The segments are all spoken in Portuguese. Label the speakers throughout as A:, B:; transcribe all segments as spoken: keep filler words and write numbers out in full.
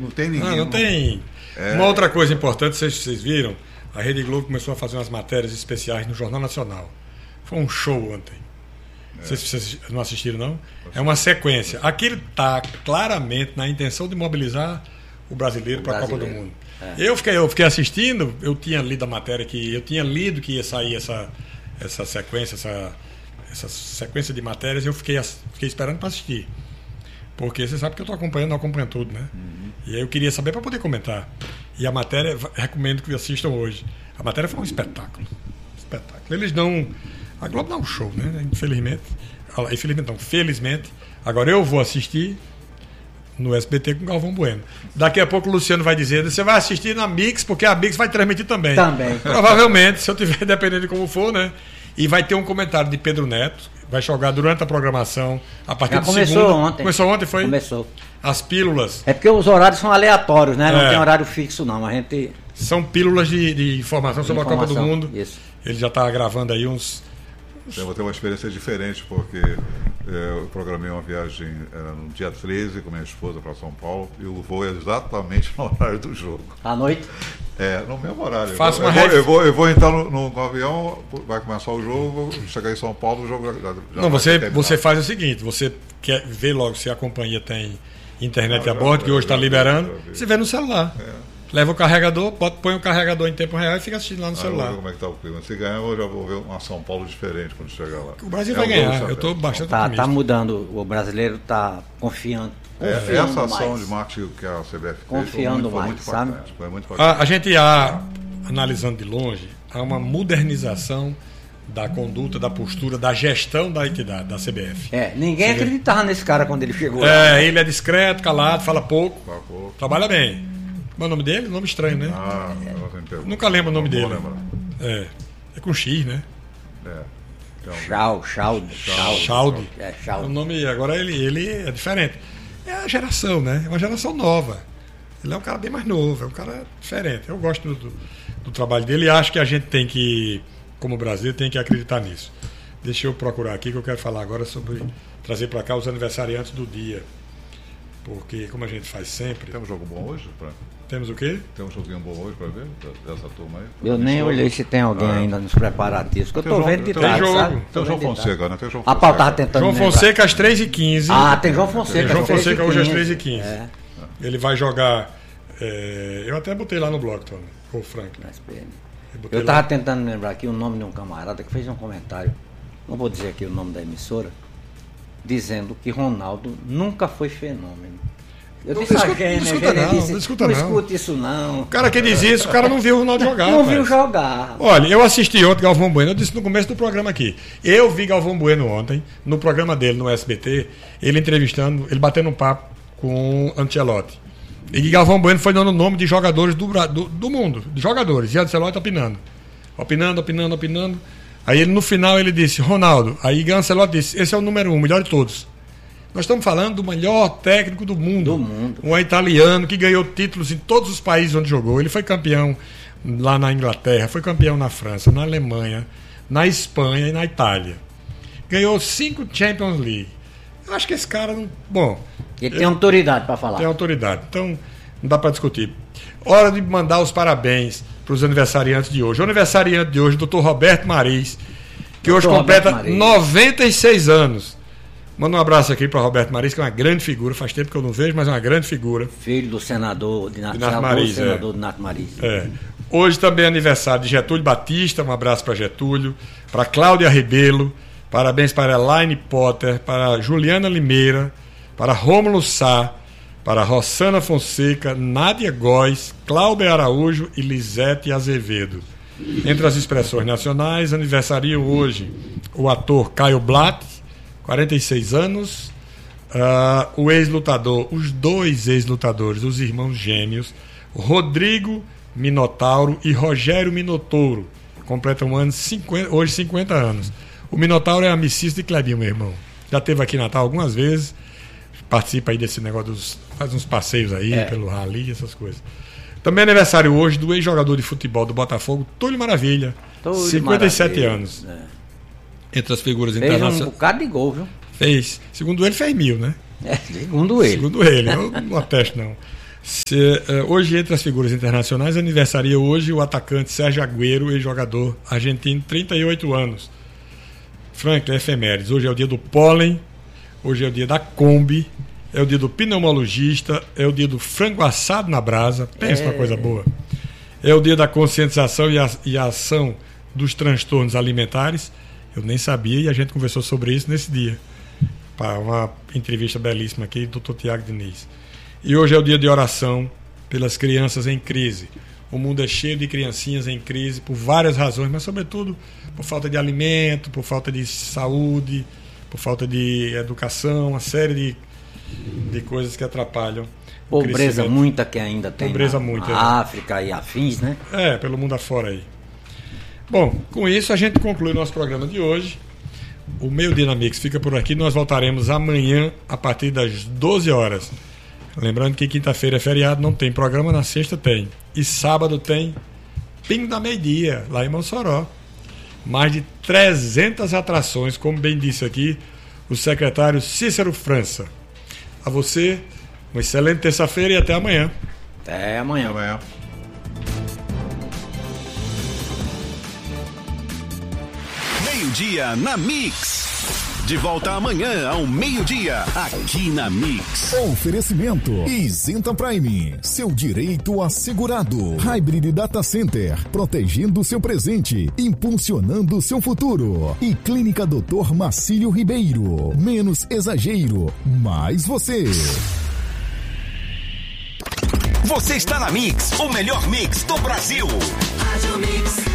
A: não tem ninguém.
B: Não, não tem. É... Uma outra coisa importante, vocês, vocês viram, a Rede Globo começou a fazer umas matérias especiais no Jornal Nacional. Foi um show ontem. É. Vocês, vocês não assistiram, não? É uma sequência. Aquilo está claramente na intenção de mobilizar o brasileiro para a Copa do Mundo. É. Eu, fiquei, eu fiquei assistindo, eu tinha lido a matéria, que eu tinha lido que ia sair essa, essa sequência, essa, essa sequência de matérias, e eu fiquei, fiquei esperando para assistir. Porque você sabe que eu estou acompanhando, eu acompanho tudo, né? Uhum. E aí eu queria saber para poder comentar. E a matéria, recomendo que assistam hoje. A matéria foi um espetáculo. Espetáculo. Eles dão... A Globo dá um show, né? Infelizmente. Infelizmente não, felizmente. Agora eu vou assistir no S B T com o Galvão Bueno. Daqui a pouco o Luciano vai dizer, você vai assistir na Mix, porque a Mix vai transmitir também.
C: Também.
B: Provavelmente, se eu tiver, dependendo de como for, né? E vai ter um comentário de Pedro Neto, vai jogar durante a programação, a partir
C: Já
B: de
C: começou
B: segunda.
C: ontem.
B: Começou ontem, foi?
C: Começou.
B: As pílulas.
C: É porque os horários são aleatórios, né? Não
B: É.
C: tem horário fixo, não. A gente...
B: São pílulas de, de informação sobre
C: Informação,
B: a Copa do Mundo.
C: Isso.
B: Ele já está gravando aí uns...
A: Eu vou ter uma experiência diferente, porque é, eu programei uma viagem é, no dia treze com minha esposa para São Paulo, e o voo é exatamente no horário do jogo.
C: À noite?
A: É, no mesmo horário.
B: Faço
A: eu,
B: uma
A: vou, eu,
B: rede...
A: vou, eu vou entrar no, no, no avião, vai começar o jogo, chegar em São Paulo, o jogo já, já
B: Não, você, você faz o seguinte, você quer ver logo se a companhia tem internet a bordo, que hoje está liberando, você vê no celular. É. Leva o carregador, bota, põe o carregador em tempo real e fica assistindo lá no
A: ah,
B: celular.
A: Eu vou ver como é que tá o clima. Se ganhar, eu já vou ver uma São Paulo diferente quando chegar lá.
B: O Brasil
A: é
B: vai
A: um
B: ganhar, eu estou bastante
C: tá,
B: otimista.
C: tá mudando, o brasileiro está confiando.
A: É,
C: confiando
A: essa ação
C: mais.
A: de marketing que a C B F fez
C: Confiando
A: foi muito,
C: mais,
A: foi
C: sabe?
A: muito foi muito
B: a, a gente, há, analisando de longe, há uma modernização da conduta, da postura, da gestão da entidade, da C B F.
C: É, ninguém
B: Você
C: acreditava vê? nesse cara quando ele chegou
B: é,
C: lá.
B: Ele é discreto, calado, fala pouco,
A: Fala pouco.
B: trabalha bem. Qual é o nome dele? Nome estranho, né?
A: Ah, é.
B: Nunca lembro o nome
A: Não
B: dele. É, é com X, né?
A: É. Então,
C: Chau, Chalde.
B: Chalde.
C: É,
B: O
C: Chalde.
B: nome agora ele, ele é diferente. É a geração, né? É uma geração nova. Ele é um cara bem mais novo, é um cara diferente. Eu gosto do, do trabalho dele e acho que a gente tem que, como Brasil, tem que acreditar nisso. Deixa eu procurar aqui que eu quero falar agora sobre trazer para cá os aniversariantes do dia. Porque, como a gente faz sempre...
A: Tem um jogo bom hoje? Pra...
B: Temos o quê?
A: Tem um joguinho bom hoje para ver? Dessa turma aí?
C: Eu nem olhei se tem alguém
A: Ah.
C: ainda nos preparativos, que eu
A: Tem
C: tô
A: jogo-
C: vendo de
A: tem
C: tarde,
B: jogo.
C: sabe?
A: Tem
C: Tô
A: o João
C: vendo de tarde.
A: Fonseca, né? Tem o João
C: A
A: Fonseca.
C: Paulo tava tentando
B: João
C: me lembrar.
B: Fonseca às três e quinze.
C: Ah, tem João Fonseca.
B: João
C: às três e
B: Fonseca hoje às
C: quinze.
B: três e quinze.
C: É,
B: Ele vai jogar... é, eu até botei lá no blog, Tony, com o Franklin.
C: na S P N.
B: botei
C: Eu tava
B: lá.
C: tentando me lembrar aqui o nome de um camarada que fez um comentário, não vou dizer aqui o nome da emissora, dizendo que Ronaldo nunca foi fenômeno. Eu
B: Não
C: disse a
B: escuta-
C: Gênia,
B: não escuta
C: a Gênia
B: não,
C: disse,
B: não escuta
C: não
B: não.
C: escute isso não.
B: O cara que diz isso, o cara não viu o Ronaldo jogar.
C: Não
B: rapaz.
C: viu jogar.
B: Olha, eu assisti ontem Galvão Bueno, eu disse no começo do programa aqui. Eu vi Galvão Bueno ontem, no programa dele no S B T, ele entrevistando, ele batendo um papo com Ancelotti. E Galvão Bueno foi dando o nome de jogadores do, Bra- do, do mundo, de jogadores, e Ancelotti opinando. Opinando, opinando, opinando. Aí ele, no final ele disse, Ronaldo, aí Ancelotti disse, esse é o número um, o melhor de todos. Nós estamos falando do melhor técnico do mundo.
C: Do mundo.
B: Um italiano que ganhou títulos em todos os países onde jogou. Ele foi campeão lá na Inglaterra, foi campeão na França, na Alemanha, na Espanha e na Itália. Ganhou cinco Champions League. Eu acho que esse cara não... Bom,
C: Ele tem autoridade para falar.
B: tem autoridade. Então, não dá para discutir. Hora de mandar os parabéns para os aniversariantes de hoje. O aniversariante de hoje, doutor Roberto Mariz, que hoje
C: doutor
B: completa
C: Roberto Mariz.
B: noventa e seis anos. Manda um abraço aqui para Roberto Mariz, que é uma grande figura. Faz tempo que eu não vejo, mas é uma grande figura.
C: Filho do senador de Nato
B: De Nato Mariz,
C: senador
B: é.
C: de Nato Mariz.
B: É. Hoje também é aniversário de Getúlio Batista. Um abraço para Getúlio. Para Cláudia Rebelo. Parabéns para Elaine Potter. Para Juliana Limeira. Para Rômulo Sá. Para Rossana Fonseca. Nádia Góes. Cláudia Araújo e Lisete Azevedo. Entre as expressões nacionais, aniversariam hoje o ator Caio Blatt, quarenta e seis anos. Uh, o ex-lutador, os dois ex-lutadores, os irmãos gêmeos, Rodrigo Minotauro e Rogério Minotouro, completam um ano, cinquenta, hoje cinquenta anos. O Minotauro é amicista de Clebinho, meu irmão. Já esteve aqui em Natal algumas vezes, participa aí desse negócio, dos, faz uns passeios aí
C: É.
B: pelo rally, essas coisas. Também é aniversário hoje do ex-jogador de futebol do Botafogo, Túlio Maravilha,
C: Túlio
B: cinquenta e sete
C: Maravilha,
B: anos.
C: é.
B: Entre as figuras
C: Fez um
B: internacionais.
C: bocado de gol, viu?
B: Fez. Segundo ele, fez mil, né?
C: É, segundo ele.
B: Segundo ele, eu não atesto não. Se, uh, hoje, entre as figuras internacionais, aniversaria hoje o atacante Sérgio Agüero, ex-jogador argentino, trinta e oito anos. Franklin, efemérides. Hoje é o dia do pólen, hoje é o dia da Kombi, é o dia do pneumologista, é o dia do frango assado na brasa. Pensa é. uma coisa boa. É o dia da conscientização e, a, e a ação dos transtornos alimentares. Eu nem sabia e a gente conversou sobre isso nesse dia. Para uma entrevista belíssima aqui do doutor Tiago Diniz. E hoje é o dia de oração pelas crianças em crise. O mundo é cheio de criancinhas em crise por várias razões, mas sobretudo por falta de alimento, por falta de saúde, por falta de educação, uma série de, de coisas que atrapalham.
C: Pobreza muita que ainda tem
B: Pobreza
C: na,
B: muita,
C: na
B: é.
C: África e afins, né?
B: É, pelo mundo afora aí. Bom, com isso a gente conclui o nosso programa de hoje. O Meio Dia na Mix fica por aqui. Nós voltaremos amanhã a partir das doze horas. Lembrando que quinta-feira é feriado, não tem programa, na sexta tem. E sábado tem Pingo da Meio-Dia, lá em Mossoró. Mais de trezentas atrações, como bem disse aqui o secretário Cícero França. A você, uma excelente terça-feira e até amanhã.
C: Até amanhã.
A: Até amanhã.
D: Meio-Dia na Mix. De volta amanhã ao meio-dia, aqui na Mix.
E: Oferecimento Isenta Prime, seu direito assegurado. Hybrid Data Center, protegendo seu presente, impulsionando seu futuro. E Clínica doutor Marcílio Ribeiro, menos exagero, mais você.
D: Você está na Mix, o melhor mix do Brasil. Rádio Mix.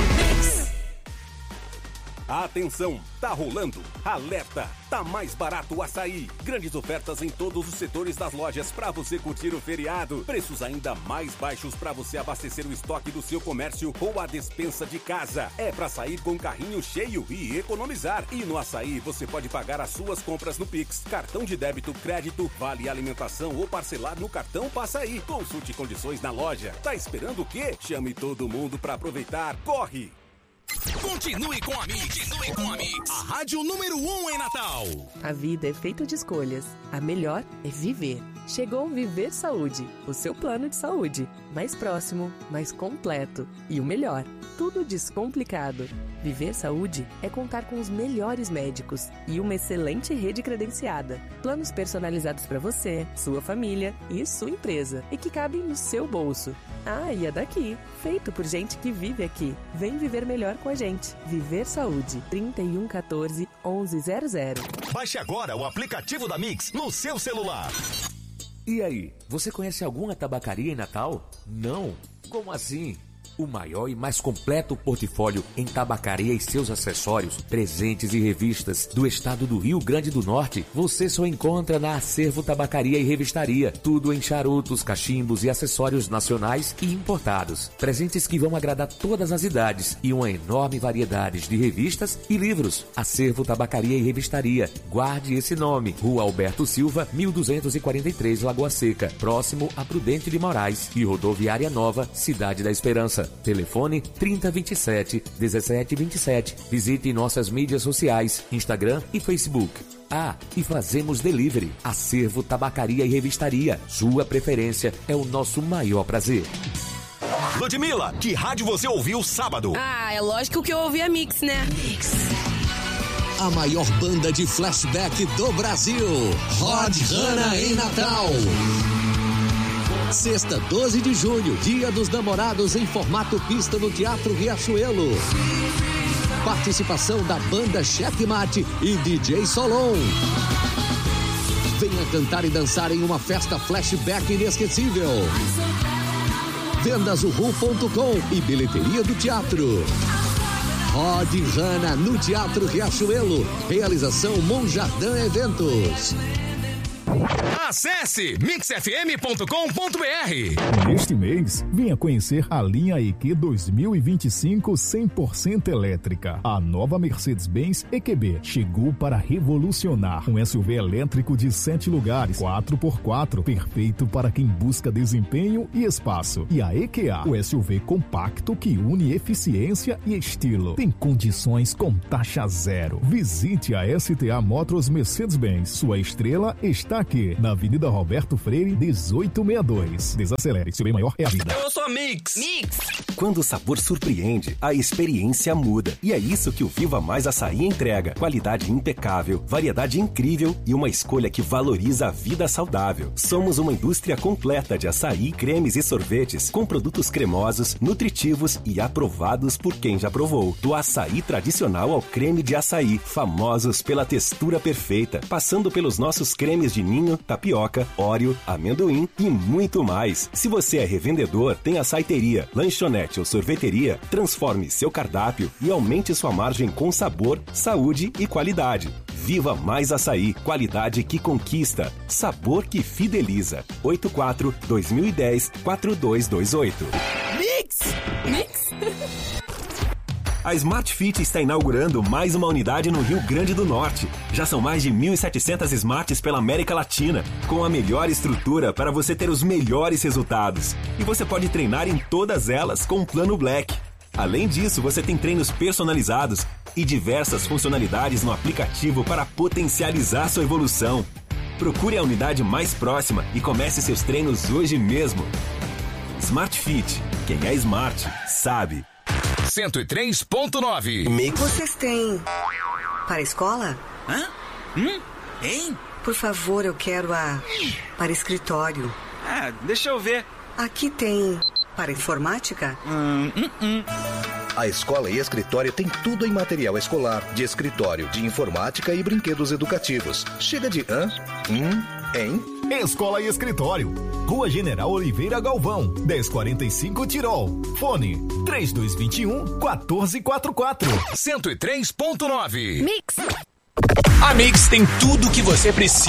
D: Atenção, tá rolando. Alerta, tá mais barato o açaí. Grandes ofertas em todos os setores das lojas para você curtir o feriado. Preços ainda mais baixos para você abastecer o estoque do seu comércio ou a despensa de casa. É para sair com o carrinho cheio e economizar. E no açaí você pode pagar as suas compras no Pix, cartão de débito, crédito, vale alimentação ou parcelar no cartão Passa Aí. Consulte condições na loja. Tá esperando o quê? Chame todo mundo para aproveitar. Corre! Continue com a Mix. Continue com a Mix. A rádio número um em Natal.
F: A vida é feita de escolhas. A melhor é viver. Chegou Viver Saúde, o seu plano de saúde. Mais próximo, mais completo. E o melhor, tudo descomplicado. Viver Saúde é contar com os melhores médicos e uma excelente rede credenciada. Planos personalizados para você, sua família e sua empresa. E que cabem no seu bolso. Ah, e é daqui. Feito por gente que vive aqui. Vem viver melhor com a gente. Viver Saúde. trinta e um, quatorze, onze zero zero.
D: Baixe agora o aplicativo da Mix no seu celular.
G: E aí, você conhece alguma tabacaria em Natal? Não? Como assim? O maior e mais completo portfólio em tabacaria e seus acessórios, presentes e revistas do estado do Rio Grande do Norte, você só encontra na Acervo Tabacaria e Revistaria. Tudo em charutos, cachimbos e acessórios nacionais e importados. Presentes que vão agradar todas as idades e uma enorme variedade de revistas e livros. Acervo Tabacaria e Revistaria. Guarde esse nome. Rua Alberto Silva, mil duzentos e quarenta e três, Lagoa Seca, próximo a Prudente de Moraes e Rodoviária Nova, Cidade da Esperança. Telefone trinta, vinte e sete, dezessete, vinte e sete. Visite nossas mídias sociais, Instagram e Facebook. Ah, e fazemos delivery. Acervo Tabacaria e Revistaria. Sua preferência é o nosso maior prazer.
D: Ludmilla, que rádio você ouviu sábado?
H: Ah, é lógico que eu ouvi a Mix, né? Mix.
D: A maior banda de flashback do Brasil. Rod Hanna em Natal. Sexta, doze de junho, Dia dos Namorados em formato pista no Teatro Riachuelo. Participação da banda Checkmate e D J Solon. Venha cantar e dançar em uma festa flashback inesquecível. Vendas uhu ponto com e bilheteria do teatro. Rod Hanna no Teatro Riachuelo. Realização Monjardim Eventos. Acesse mix f m ponto com ponto b r.
E: Neste mês, venha conhecer a linha E Q dois mil e vinte e cinco cem por cento elétrica. A nova Mercedes-Benz E Q B chegou para revolucionar. Um S U V elétrico de sete lugares, quatro por quatro, perfeito para quem busca desempenho e espaço. E a E Q A, o S U V compacto que une eficiência e estilo. Tem condições com taxa zero. Visite a S T A Motors Mercedes-Benz. Sua estrela está aqui, na Avenida Roberto Freire, dezoito sessenta e dois. Desacelere, seu bem maior é a vida.
I: Eu sou a Mix.
H: Mix.
I: Quando o sabor surpreende, a experiência muda. E é isso que o Viva Mais Açaí entrega. Qualidade impecável, variedade incrível e uma escolha que valoriza a vida saudável. Somos uma indústria completa de açaí, cremes e sorvetes, com produtos cremosos, nutritivos e aprovados por quem já provou. Do açaí tradicional ao creme de açaí, famosos pela textura perfeita, passando pelos nossos cremes de ninho, tapioca, óleo, amendoim e muito mais. Se você é revendedor, tem açaiteria, lanchonete ou sorveteria, transforme seu cardápio e aumente sua margem com sabor, saúde e qualidade. Viva Mais Açaí, qualidade que conquista, sabor que fideliza. oito quatro, dois mil e dez, quatro dois dois oito.
H: Mix! Mix!
I: A Smart Fit está inaugurando mais uma unidade no Rio Grande do Norte. Já são mais de mil e setecentas Smarts pela América Latina, com a melhor estrutura para você ter os melhores resultados. E você pode treinar em todas elas com o Plano Black. Além disso, você tem treinos personalizados e diversas funcionalidades no aplicativo para potencializar sua evolução. Procure a unidade mais próxima e comece seus treinos hoje mesmo. Smart Fit. Quem é smart, sabe.
J: cento e três ponto nove.
K: Mix. Vocês têm para a escola?
J: Hã? Hum? Hein?
K: Por favor, eu quero a para escritório.
J: Ah, deixa eu ver.
K: Aqui tem para informática?
J: Hum, hum, hum.
L: A escola e escritório tem tudo em material escolar, de escritório, de informática e brinquedos educativos. Chega de hã? Hum? Hein?
E: Escola e Escritório. Rua General Oliveira Galvão, dez quarenta e cinco Tirol. Fone três dois dois um, quatro quatro quatro.
J: cento e três ponto nove.
H: Mix.
J: A Mix tem tudo o que você precisa.